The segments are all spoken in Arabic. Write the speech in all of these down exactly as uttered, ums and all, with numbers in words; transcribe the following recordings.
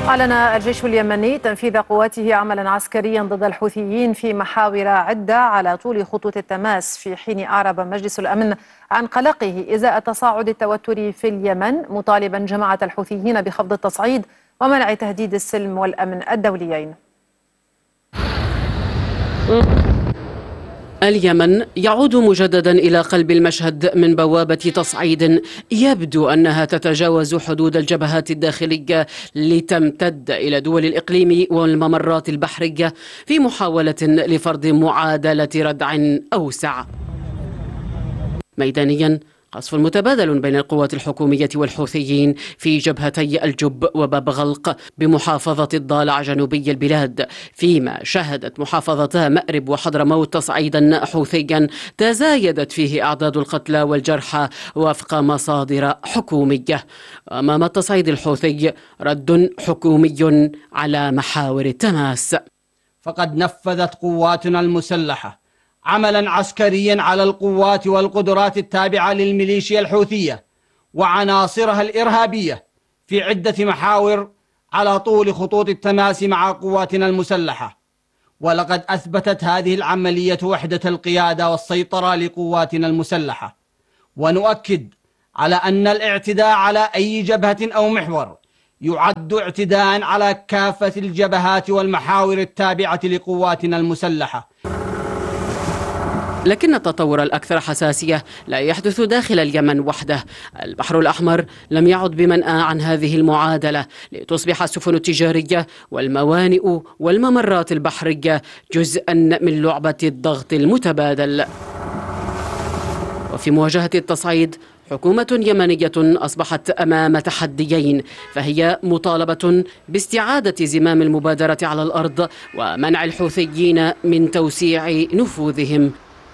أعلن الجيش اليمني تنفيذ قواته عملا عسكريا ضد الحوثيين في محاور عدة على طول خطوط التماس، في حين أعرب مجلس الأمن عن قلقه إزاء تصاعد التوتر في اليمن، مطالبا جماعة الحوثيين بخفض التصعيد ومنع تهديد السلم والأمن الدوليين. اليمن يعود مجددا إلى قلب المشهد من بوابة تصعيد يبدو أنها تتجاوز حدود الجبهات الداخلية لتمتد إلى دول الإقليم والممرات البحرية في محاولة لفرض معادلة ردع أوسع. ميدانيا، قصف متبادل بين القوات الحكومية والحوثيين في جبهتي الجب وباب غلق بمحافظة الضالع جنوبي البلاد، فيما شهدت محافظتا مأرب وحضرموت تصعيدا حوثيا تزايدت فيه أعداد القتلى والجرحى وفق مصادر حكومية. أمام التصعيد الحوثي رد حكومي على محاور التماس. فقد نفذت قواتنا المسلحة عملا عسكريا على القوات والقدرات التابعة للميليشيا الحوثية وعناصرها الإرهابية في عدة محاور على طول خطوط التماس مع قواتنا المسلحة، ولقد أثبتت هذه العملية وحدة القيادة والسيطرة لقواتنا المسلحة. ونؤكد على أن الاعتداء على أي جبهة أو محور يعد اعتداء على كافة الجبهات والمحاور التابعة لقواتنا المسلحة. لكن التطور الأكثر حساسية لا يحدث داخل اليمن وحده. البحر الأحمر لم يعد بمنأى عن هذه المعادلة لتصبح السفن التجارية والموانئ والممرات البحرية جزءا من لعبة الضغط المتبادل. وفي مواجهة التصعيد، حكومة يمنية أصبحت أمام تحديين، فهي مطالبة باستعادة زمام المبادرة على الأرض ومنع الحوثيين من توسيع نفوذهم،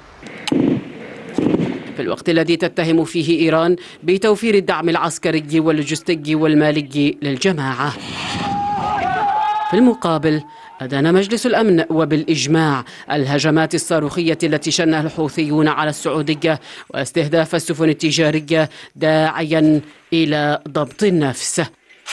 في الوقت الذي تتهم فيه إيران بتوفير الدعم العسكري واللوجستي والمالي للجماعة. في المقابل، أدان مجلس الأمن وبالإجماع الهجمات الصاروخية التي شنها الحوثيون على السعودية واستهداف السفن التجارية، داعيا إلى ضبط النفس.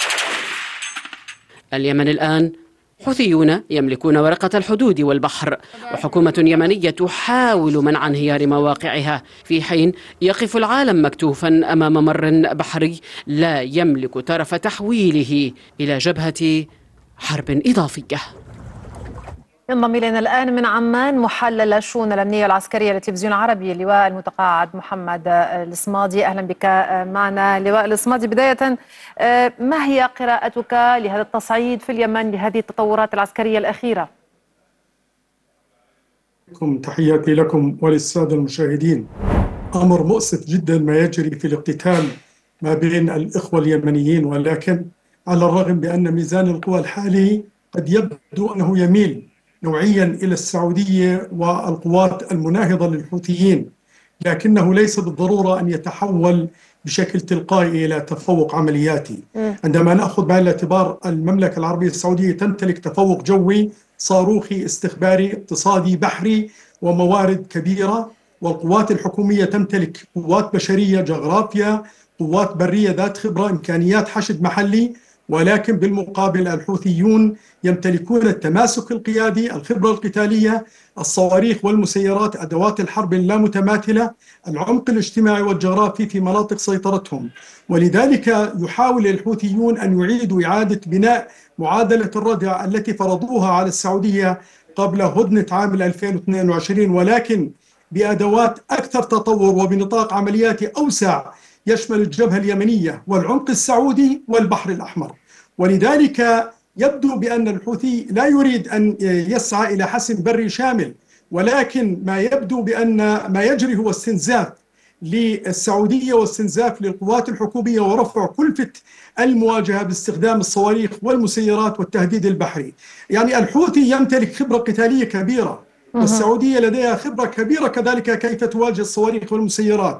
اليمن الآن حوثيون يملكون ورقة الحدود والبحر، وحكومة يمنية تحاول منع انهيار مواقعها، في حين يقف العالم مكتوفا أمام ممر بحري لا يملك طرف تحويله إلى جبهة حرب إضافية. ينضم إلينا الآن من عمان محلل الشؤون الأمنية والعسكرية للتلفزيون العربي اللواء المتقاعد محمد الصمادي. أهلا بك معنا لواء الصمادي. بداية، ما هي قراءتك لهذا التصعيد في اليمن لهذه التطورات العسكرية الأخيرة؟ تحياتي لكم وللسادة المشاهدين. أمر مؤسف جدا ما يجري في الاقتتال ما بين الإخوة اليمنيين، ولكن على الرغم بأن ميزان القوى الحالي قد يبدو أنه يميل نوعيا إلى السعودية والقوات المناهضة للحوثيين، لكنه ليس بالضرورة أن يتحول بشكل تلقائي إلى تفوق عملياتي. عندما نأخذ بعين الاعتبار المملكة العربية السعودية تمتلك تفوق جوي، صاروخي، استخباري، اقتصادي، بحري وموارد كبيرة، والقوات الحكومية تمتلك قوات بشرية، جغرافيا، قوات برية ذات خبرة، إمكانيات حشد محلي، ولكن بالمقابل الحوثيون يمتلكون التماسك القيادي، الخبرة القتالية، الصواريخ والمسيرات، أدوات الحرب اللامتماثلة، العمق الاجتماعي والجغرافي في مناطق سيطرتهم. ولذلك يحاول الحوثيون أن يعيدوا إعادة بناء معادلة الردع التي فرضوها على السعودية قبل هدنة عام ألفين واثنين وعشرين، ولكن بأدوات أكثر تطور وبنطاق عملياتي أوسع يشمل الجبهة اليمنية والعمق السعودي والبحر الأحمر. ولذلك يبدو بأن الحوثي لا يريد أن يسعى إلى حسم بري شامل، ولكن ما يبدو بأن ما يجري هو استنزاف للسعودية واستنزاف للقوات الحكومية ورفع كلفة المواجهة باستخدام الصواريخ والمسيرات والتهديد البحري. يعني الحوثي يمتلك خبرة قتالية كبيرة، والسعودية لديها خبرة كبيرة كذلك كيف تواجه الصواريخ والمسيرات.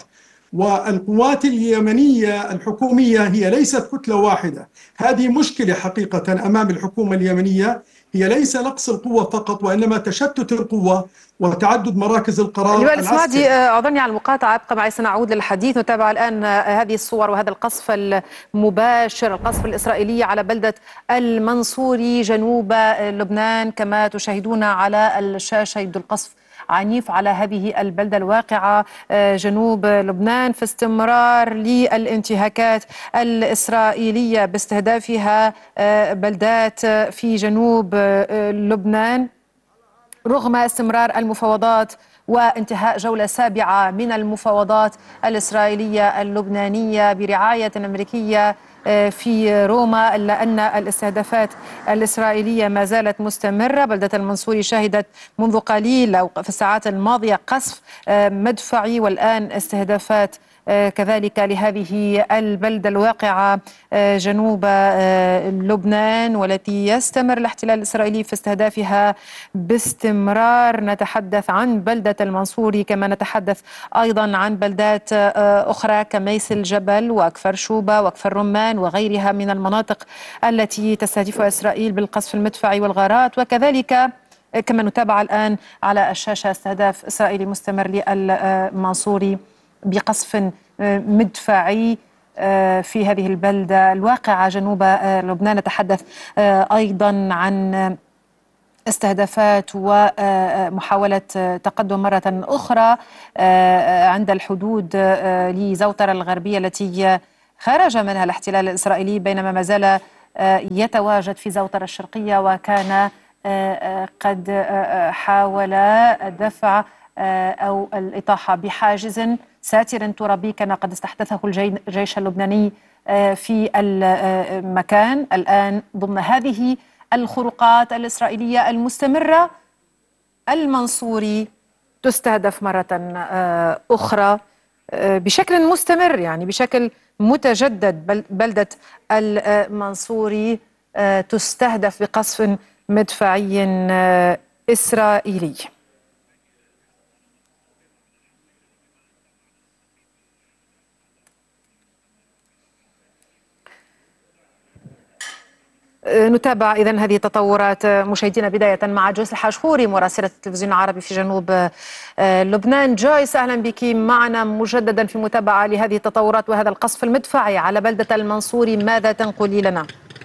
والقوات اليمنية الحكومية هي ليست كتلة واحدة. هذه مشكلة حقيقة أمام الحكومة اليمنية، هي ليس نقص القوة فقط وإنما تشتت القوة وتعدد مراكز القرار اللواء السوادي، العسكري. أعذرني على المقاطعة، أبقى معي، سنعود للحديث. نتابع الآن هذه الصور وهذا القصف المباشر، القصف الإسرائيلي على بلدة المنصوري جنوب لبنان كما تشاهدون على الشاشة. يبدو القصف عنيف على هذه البلدة الواقعة جنوب لبنان في استمرار للانتهاكات الإسرائيلية باستهدافها بلدات في جنوب لبنان رغم استمرار المفاوضات وانتهاء جولة سابعة من المفاوضات الإسرائيلية اللبنانية برعاية أمريكية في روما، إلا أن الاستهدافات الإسرائيلية ما زالت مستمرة. بلدة المنصوري شهدت منذ قليل أو في الساعات الماضية قصف مدفعي، والآن استهدافات كذلك لهذه البلدة الواقعة جنوب لبنان، والتي يستمر الاحتلال الإسرائيلي في استهدافها باستمرار. نتحدث عن بلدة المنصوري كما نتحدث أيضا عن بلدات أخرى كميس الجبل وكفر شوبة وكفر رمان وغيرها من المناطق التي تستهدفها إسرائيل بالقصف المدفعي والغارات. وكذلك كما نتابع الآن على الشاشة استهداف إسرائيلي مستمر للمنصوري بقصف مدفعي في هذه البلدة الواقعة جنوب لبنان. نتحدث أيضا عن استهدافات ومحاولة تقدم مرة أخرى عند الحدود لزوطرة الغربية التي خرج منها الاحتلال الإسرائيلي، بينما ما زال يتواجد في زوطرة الشرقية، وكان قد حاول دفع أو الإطاحة بحاجز ساتر ترابي كان قد استحدثه الجيش اللبناني في المكان. الآن ضمن هذه الخروقات الإسرائيلية المستمرة المنصوري تستهدف مرة أخرى بشكل مستمر، يعني بشكل متجدد. بلدة المنصوري تستهدف بقصف مدفعي إسرائيلي. نتابع إذن هذه التطورات مشاهدينا بداية مع جويس الحاشوري مراسلة التلفزيون العربي في جنوب لبنان. جويس، أهلا بك معنا مجددا في متابعة لهذه التطورات وهذا القصف المدفعي على بلدة المنصوري، ماذا تنقلي لنا؟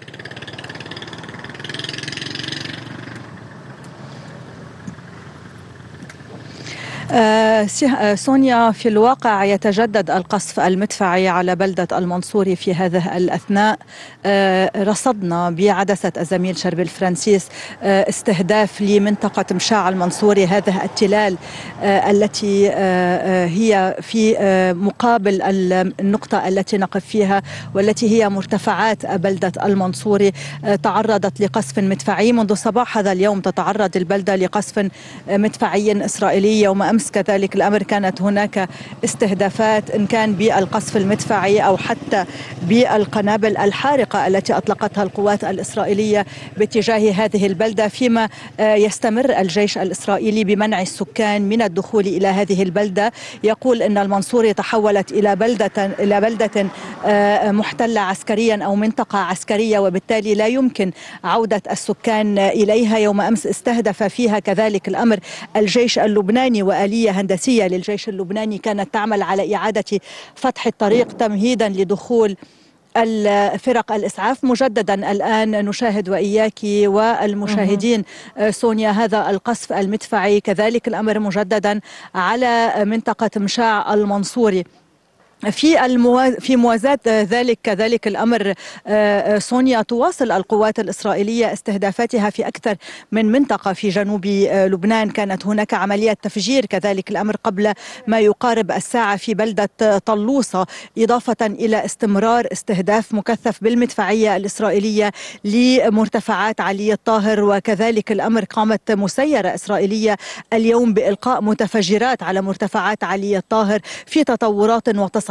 آه سونيا، في الواقع يتجدد القصف المدفعي على بلدة المنصوري في هذه الأثناء. آه رصدنا بعدسة الزميل شربيل فرانسيس آه استهداف لمنطقة مشاع المنصوري، هذه التلال آه التي آه هي في آه مقابل النقطة التي نقف فيها والتي هي مرتفعات بلدة المنصوري. آه تعرضت لقصف مدفعي منذ صباح هذا اليوم، تتعرض البلدة لقصف مدفعي إسرائيلي. يوم أمس كذلك الأمر كانت هناك استهدافات إن كان بالقصف المدفعي أو حتى بالقنابل الحارقة التي أطلقتها القوات الإسرائيلية باتجاه هذه البلدة، فيما يستمر الجيش الإسرائيلي بمنع السكان من الدخول إلى هذه البلدة. يقول أن المنصوري تحولت إلى بلدة إلى بلدة محتلة عسكريا أو منطقة عسكرية، وبالتالي لا يمكن عودة السكان إليها. يوم أمس استهدف فيها كذلك الأمر الجيش اللبناني، وآلية هندسية للجيش اللبناني كانت تعمل على إعادة فتح الطريق تمهيدا لدخول الفرق الإسعاف. مجددا الآن نشاهد وإياك والمشاهدين سونيا هذا القصف المدفعي، كذلك الأمر مجددا على منطقة مشاع المنصوري. في المواز... في موازاة ذلك كذلك الأمر سونيا تواصل القوات الإسرائيلية استهدافاتها في أكثر من منطقة في جنوب لبنان. كانت هناك عملية تفجير كذلك الأمر قبل ما يقارب الساعة في بلدة طلوسة، إضافة إلى استمرار استهداف مكثف بالمدفعية الإسرائيلية لمرتفعات علي الطاهر. وكذلك الأمر قامت مسيرة إسرائيلية اليوم بإلقاء متفجرات على مرتفعات علي الطاهر في تطورات وتصعيدات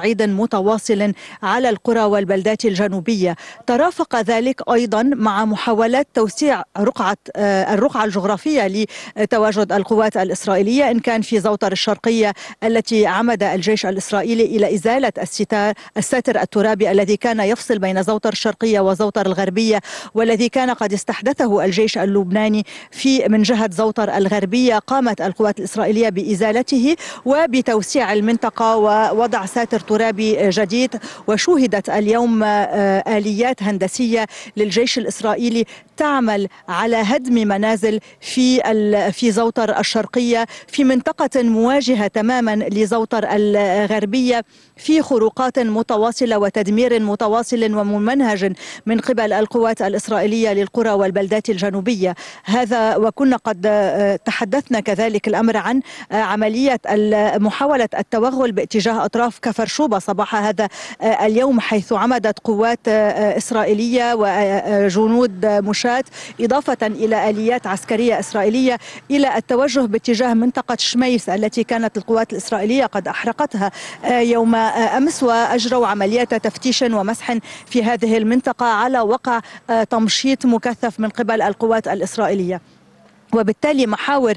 تصعيد متواصل على القرى والبلدات الجنوبية. ترافق ذلك أيضا مع محاولات توسيع رقعة الرقعة الجغرافية لتواجد القوات الإسرائيلية، إن كان في زوطر الشرقية التي عمد الجيش الإسرائيلي إلى إزالة الستار الساتر الترابي الذي كان يفصل بين زوطر الشرقية وزوطر الغربية، والذي كان قد استحدثه الجيش اللبناني في من جهة زوطر الغربية. قامت القوات الإسرائيلية بإزالته وبتوسيع المنطقة ووضع ساتر ترابي جديد، وشوهدت اليوم آليات هندسية للجيش الإسرائيلي تعمل على هدم منازل في في زوطر الشرقية في منطقة مواجهة تماما لزوطر الغربية، في خروقات متواصلة وتدمير متواصل وممنهج من قبل القوات الإسرائيلية للقرى والبلدات الجنوبية. هذا وكنا قد تحدثنا كذلك الأمر عن عملية محاولة التوغل باتجاه أطراف كفر شوبة صباح هذا اليوم، حيث عمدت قوات إسرائيلية وجنود مشاة إضافة إلى آليات عسكرية إسرائيلية إلى التوجه باتجاه منطقة شميس التي كانت القوات الإسرائيلية قد أحرقتها يوم أمس، وأجروا عمليات تفتيش ومسح في هذه المنطقة على وقع تمشيط مكثف من قبل القوات الإسرائيلية. وبالتالي محاور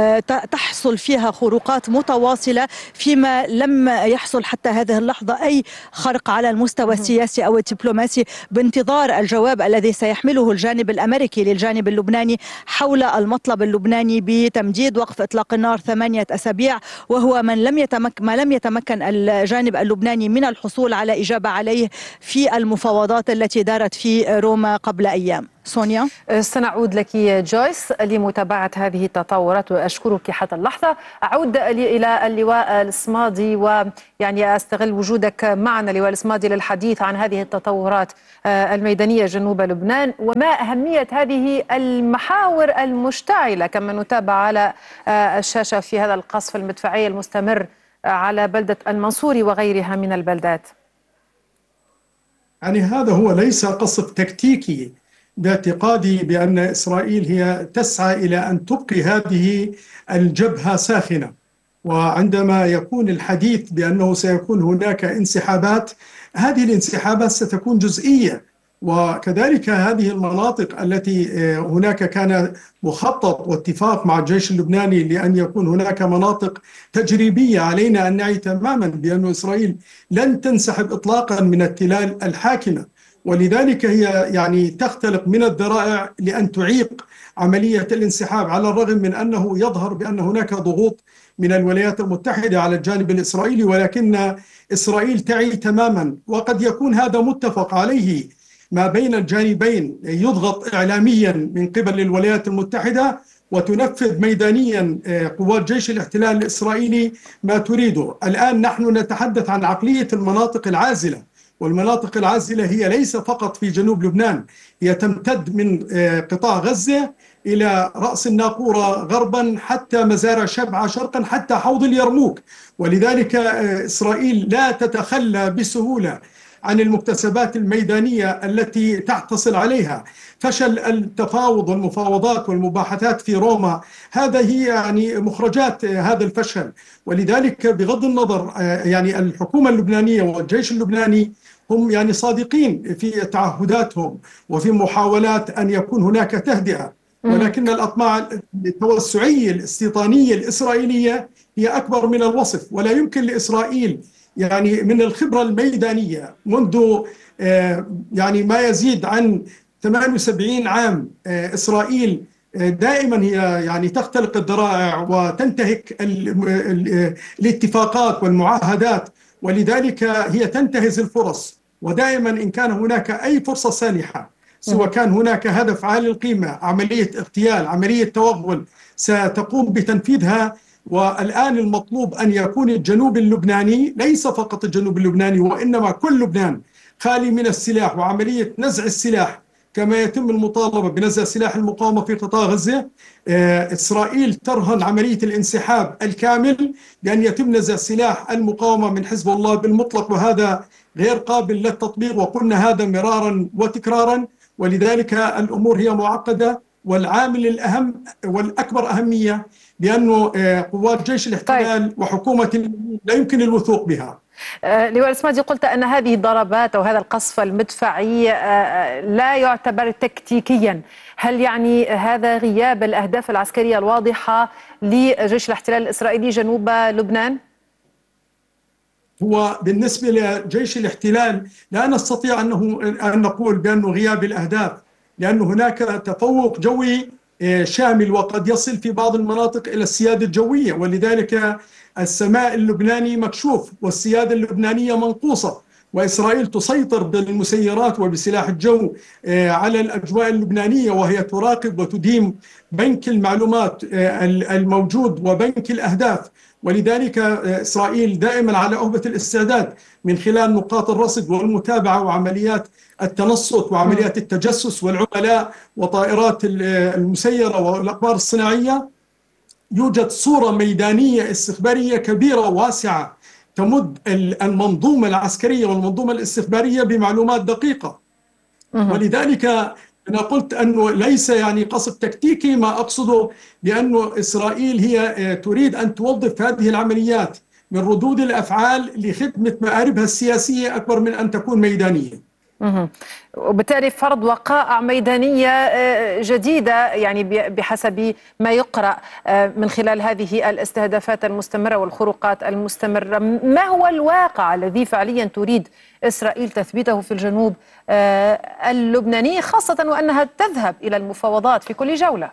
تحصل فيها خروقات متواصلة، فيما لم يحصل حتى هذه اللحظة أي خرق على المستوى السياسي أو الدبلوماسي، بانتظار الجواب الذي سيحمله الجانب الأمريكي للجانب اللبناني حول المطلب اللبناني بتمديد وقف إطلاق النار ثمانية أسابيع، وهو من لم يتمكن ما لم يتمكن الجانب اللبناني من الحصول على إجابة عليه في المفاوضات التي دارت في روما قبل أيام. سونيا، سنعود لك جويس لمتابعة هذه التطورات، وأشكرك حتى اللحظة. أعود إلى اللواء الصمادي، ويعني أستغل وجودك معنا لواء الصمادي للحديث عن هذه التطورات الميدانية جنوب لبنان، وما أهمية هذه المحاور المشتعلة كما نتابع على الشاشة في هذا القصف المدفعي المستمر على بلدة المنصوري وغيرها من البلدات. يعني هذا هو ليس قصف تكتيكي باعتقادي بأن إسرائيل هي تسعى إلى أن تبقي هذه الجبهة ساخنة، وعندما يكون الحديث بأنه سيكون هناك انسحابات، هذه الانسحابات ستكون جزئية، وكذلك هذه المناطق التي هناك كان مخطط واتفاق مع الجيش اللبناني لأن يكون هناك مناطق تجريبية. علينا أن نعي تماما بأن إسرائيل لن تنسحب إطلاقا من التلال الحاكمة، ولذلك هي يعني تختلق من الذرائع لأن تعيق عملية الانسحاب، على الرغم من أنه يظهر بأن هناك ضغوط من الولايات المتحدة على الجانب الإسرائيلي، ولكن إسرائيل تعي تماما، وقد يكون هذا متفق عليه ما بين الجانبين، يضغط إعلاميا من قبل الولايات المتحدة وتنفذ ميدانيا قوات جيش الاحتلال الإسرائيلي ما تريده. الآن نحن نتحدث عن عقلية المناطق العازلة، والمناطق العازلة هي ليس فقط في جنوب لبنان، هي تمتد من قطاع غزة إلى رأس الناقورة غربا حتى مزارع شبعة شرقا حتى حوض اليرموك، ولذلك إسرائيل لا تتخلى بسهولة عن المكتسبات الميدانية التي تحتصل عليها. فشل التفاوض والمفاوضات والمباحثات في روما هذا هي يعني مخرجات هذا الفشل، ولذلك بغض النظر يعني الحكومة اللبنانية والجيش اللبناني هم يعني صادقين في تعهداتهم وفي محاولات أن يكون هناك تهدئة، ولكن الأطماع التوسعية الاستيطانية الإسرائيلية هي أكبر من الوصف، ولا يمكن لإسرائيل يعني من الخبرة الميدانية منذ يعني ما يزيد عن ثمانية وسبعين عام، إسرائيل دائما هي يعني تختلق الذرائع وتنتهك الاتفاقات والمعاهدات، ولذلك هي تنتهز الفرص، ودائما إن كان هناك أي فرصة سانحة سواء كان هناك هدف عالي القيمة، عملية اغتيال، عملية توغل، ستقوم بتنفيذها. والآن المطلوب أن يكون الجنوب اللبناني، ليس فقط الجنوب اللبناني وإنما كل لبنان، خالي من السلاح، وعملية نزع السلاح كما يتم المطالبة بنزع سلاح المقاومة في قطاع غزة. إسرائيل ترهن عملية الانسحاب الكامل بأن يتم نزع سلاح المقاومة من حزب الله بالمطلق، وهذا غير قابل للتطبيق، وقلنا هذا مرارا وتكرارا، ولذلك الأمور هي معقدة. والعامل الأهم والأكبر أهمية بأنه قوات جيش الاحتلال طيب. وحكومة لا يمكن الوثوق بها. لواء السمادي، قلت أن هذه الضربات أو هذا القصف المدفعي لا يعتبر تكتيكيا، هل يعني هذا غياب الأهداف العسكرية الواضحة لجيش الاحتلال الإسرائيلي جنوب لبنان؟ هو بالنسبة لجيش الاحتلال لا نستطيع أنه أن نقول بأنه غياب الأهداف، لأن هناك تفوق جوي شامل وقد يصل في بعض المناطق إلى السيادة الجوية، ولذلك السماء اللبناني مكشوف والسيادة اللبنانية منقوصة، وإسرائيل تسيطر بالمسيرات وبسلاح الجو على الأجواء اللبنانية، وهي تراقب وتديم بنك المعلومات الموجود وبنك الأهداف. ولذلك إسرائيل دائما على أهبة الاستعداد من خلال نقاط الرصد والمتابعة وعمليات التنصت وعمليات التجسس والعملاء وطائرات المسيرة والأقمار الصناعية. يوجد صورة ميدانية استخبارية كبيرة واسعة تمد المنظومة العسكرية والمنظومة الاستخبارية بمعلومات دقيقة. ولذلك أنا قلت أنه ليس يعني قصد تكتيكي، ما أقصده بأنه إسرائيل هي تريد أن توظف هذه العمليات من ردود الأفعال لخدمة مآربها السياسية أكبر من أن تكون ميدانية. وبالتالي فرض وقائع ميدانية جديدة يعني بحسب ما يقرأ من خلال هذه الاستهدافات المستمرة والخروقات المستمرة. ما هو الواقع الذي فعليا تريد إسرائيل تثبيته في الجنوب اللبناني، خاصة وأنها تذهب إلى المفاوضات في كل جولة؟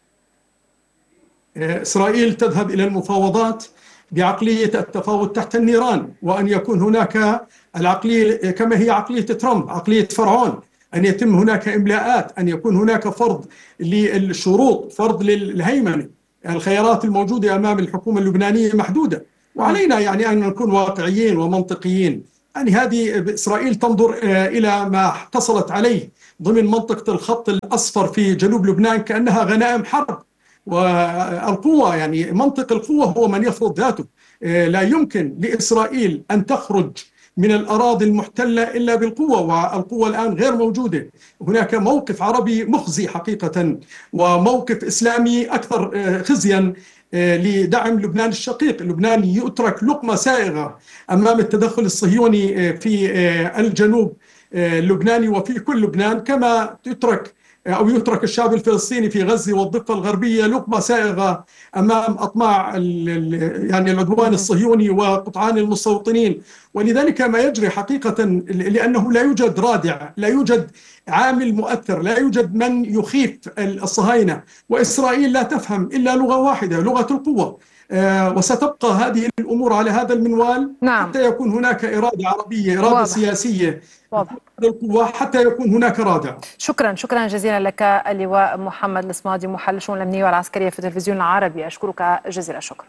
إسرائيل تذهب إلى المفاوضات بعقلية التفاوض تحت النيران، وأن يكون هناك العقلية كما هي عقلية ترامب، عقلية فرعون، أن يتم هناك إملاءات، أن يكون هناك فرض للشروط، فرض للهيمنة. الخيارات الموجودة أمام الحكومة اللبنانية محدودة، وعلينا يعني أن نكون واقعيين ومنطقيين. يعني هذه إسرائيل تنظر إلى ما حصلت عليه ضمن منطقة الخط الأصفر في جنوب لبنان كأنها غنائم حرب، والقوة يعني منطق القوة هو من يفرض ذاته. لا يمكن لإسرائيل أن تخرج من الأراضي المحتلة إلا بالقوة، والقوة الآن غير موجودة. هناك موقف عربي مخزي حقيقة، وموقف إسلامي أكثر خزيا لدعم لبنان الشقيق. لبنان يترك لقمة سائغة أمام التدخل الصهيوني في الجنوب اللبناني وفي كل لبنان، كما تترك أو يترك الشعب الفلسطيني في غزة والضفة الغربية لقمة سائغة أمام أطماع يعني العدوان الصهيوني وقطعان المستوطنين. ولذلك ما يجري حقيقة لأنه لا يوجد رادع، لا يوجد عامل مؤثر، لا يوجد من يخيف الصهاينة، وإسرائيل لا تفهم إلا لغة واحدة، لغة القوة. آه وستبقى هذه الأمور على هذا المنوال. نعم. حتى يكون هناك إرادة عربية، إرادة واضح. سياسية واضح. القوة حتى يكون هناك رادع. شكرا شكرا جزيلا لك اللواء محمد السمادي، محلل الشؤون الأمنية والعسكرية في التلفزيون العربي، أشكرك جزيل الشكر.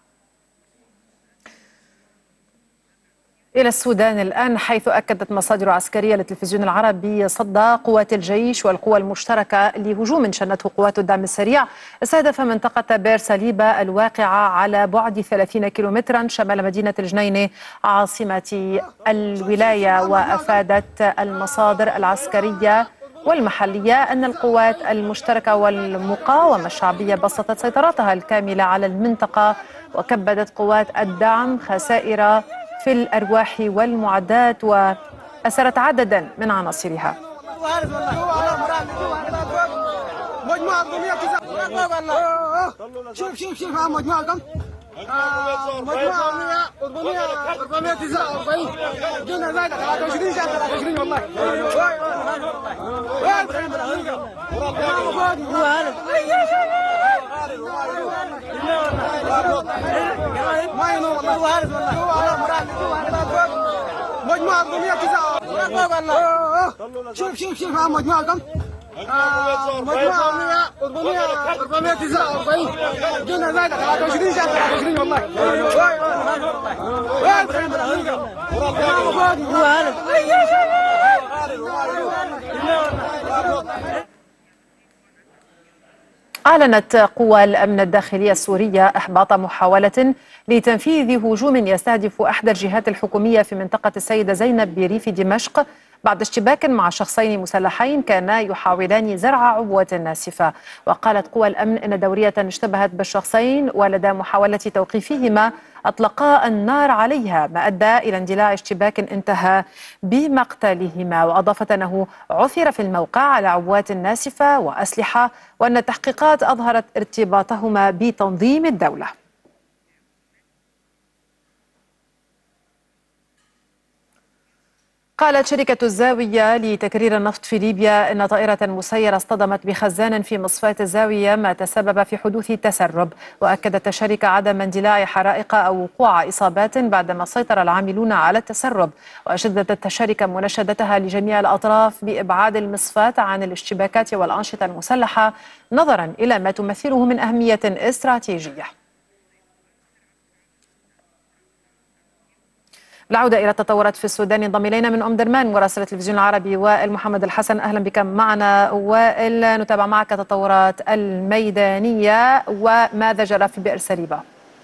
إلى السودان الآن، حيث أكدت مصادر عسكرية للتلفزيون العربي صد قوات الجيش والقوى المشتركة لهجوم شنته قوات الدعم السريع استهدف منطقة بير سليبة الواقعة على بعد ثلاثين كيلومترا شمال مدينة الجنينة عاصمة الولاية. وأفادت المصادر العسكرية والمحلية أن القوات المشتركة والمقاومة الشعبية بسطت سيطرتها الكاملة على المنطقة، وكبدت قوات الدعم خسائر في الأرواح والمعدات وأسرت عددا من عناصرها. شوف شوف شوف مجموعة مجموعة أربعمائة وتسعة وأربعين دون زائد ثلاثة وعشرين ثلاثة وعشرين والله. مجموعة أربعمائة وتسعة شوف شوف شوف مجموعة كم؟ مجموعة أربعمائة وتسعة وأربعين دون زائد ثلاثة وعشرين ثلاثة وعشرين والله. أعلنت قوى الأمن الداخلية السورية إحباط محاولة لتنفيذ هجوم يستهدف أحدى الجهات الحكومية في منطقة السيدة زينب بريف دمشق بعد اشتباك مع شخصين مسلحين كانا يحاولان زرع عبوة ناسفة. وقالت قوى الأمن إن دورية اشتبهت بالشخصين ولدى محاولة توقيفهما أطلقا النار عليها ما أدى إلى اندلاع اشتباك انتهى بمقتلهما. وأضافت أنه عثر في الموقع على عبوات ناسفة وأسلحة وأن التحقيقات أظهرت ارتباطهما بتنظيم الدولة. قالت شركة الزاوية لتكرير النفط في ليبيا إن طائرة مسيرة اصطدمت بخزان في مصفاة الزاوية ما تسبب في حدوث تسرب. وأكدت الشركة عدم اندلاع حرائق أو وقوع إصابات بعدما سيطر العاملون على التسرب. وشددت الشركة مناشدتها لجميع الأطراف بإبعاد المصفاة عن الاشتباكات والأنشطة المسلحة نظرا إلى ما تمثله من أهمية استراتيجية. العودة إلى التطورات في السودان ينضم إلينا من أم درمان مراسل التلفزيون العربي وائل محمد الحسن. أهلا بك معنا وائل، نتابع معك التطورات الميدانية وماذا جرى في بئر سليبة.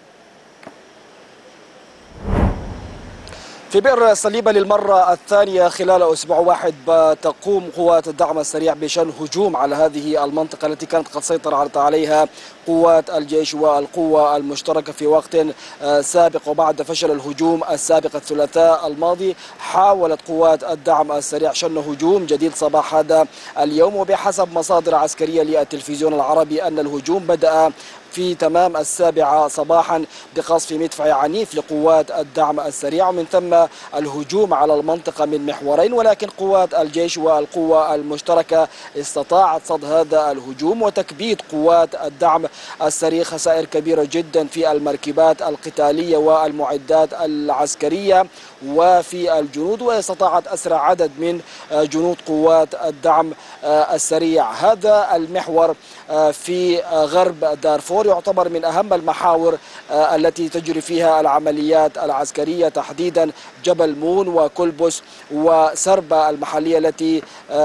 في بئر سليبة للمرة الثانية خلال أسبوع واحد تقوم قوات الدعم السريع بشن هجوم على هذه المنطقة التي كانت قد سيطرت عليها قوات الجيش والقوة المشتركة في وقت سابق. وبعد فشل الهجوم السابق الثلاثاء الماضي حاولت قوات الدعم السريع شن هجوم جديد صباح هذا اليوم. وبحسب مصادر عسكرية للتلفزيون العربي أن الهجوم بدأ في تمام السابعة صباحا بقصف مدفعي عنيف لقوات الدعم السريع ومن ثم الهجوم على المنطقة من محورين. ولكن قوات الجيش والقوة المشتركة استطاعت صد هذا الهجوم وتكبيد قوات الدعم السريع خسائر كبيرة جدا في المركبات القتالية والمعدات العسكرية وفي الجنود. واستطاعت أسرع عدد من جنود قوات الدعم السريع. هذا المحور في غرب دارفور يعتبر من أهم المحاور التي تجري فيها العمليات العسكرية، تحديدا جبل مون وكلبس وسربة المحلية التي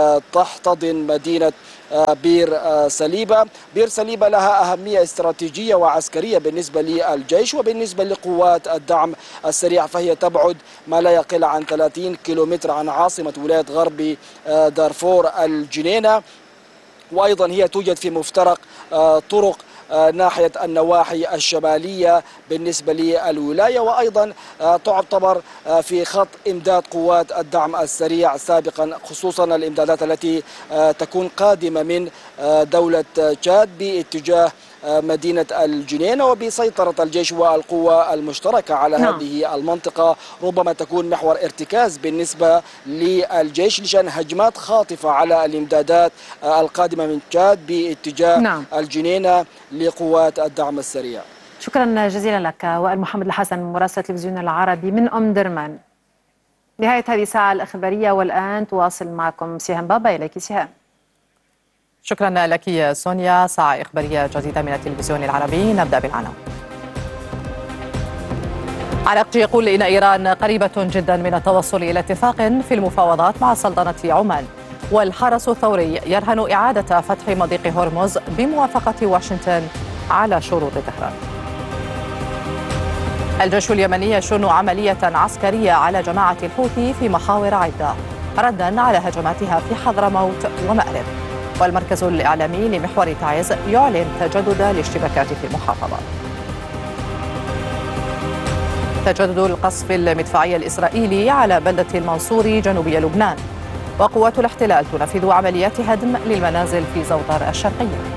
تحتضن مدينة بئر سليبة. بئر سليبة لها أهمية استراتيجية وعسكرية بالنسبة للجيش وبالنسبة لقوات الدعم السريع، فهي تبعد ما لا يقل عن ثلاثين كيلومتر عن عاصمة ولاية غرب دارفور الجنينة. وأيضا هي توجد في مفترق طرق ناحية النواحي الشمالية بالنسبة للولاية. وأيضا تعتبر في خط إمداد قوات الدعم السريع سابقا، خصوصا الإمدادات التي تكون قادمة من دولة تشاد باتجاه مدينة الجنينة. وبسيطرة الجيش والقوة المشتركة على نعم. هذه المنطقة ربما تكون محور ارتكاز بالنسبة للجيش لشأن هجمات خاطفة على الإمدادات القادمة من تشاد باتجاه نعم. الجنينة لقوات الدعم السريع. شكرا جزيلا لك وائل محمد الحسن مراسل التلفزيون العربي من أم درمان. نهاية هذه الساعة الإخبارية والآن تواصل معكم سهام بابا. إليك سهام. شكرا لك يا سونيا. ساعة إخبارية جديدة من التلفزيون العربي، نبدأ بالعناوين. عراقجي يقول إن إيران قريبة جدا من التوصل إلى اتفاق في المفاوضات مع سلطنة عمان. والحرس الثوري يرهن إعادة فتح مضيق هرمز بموافقة واشنطن على شروط طهران. الجيش اليمني يشن عملية عسكرية على جماعة الحوثي في محاور عدة ردا على هجماتها في حضرموت ومأرب. والمركز الإعلامي لمحور تعز يعلن تجدد الاشتباكات في المحافظة. تجدد القصف المدفعي الإسرائيلي على بلدة المنصوري جنوبي لبنان. وقوات الاحتلال تنفذ عمليات هدم للمنازل في زوطر الشرقية.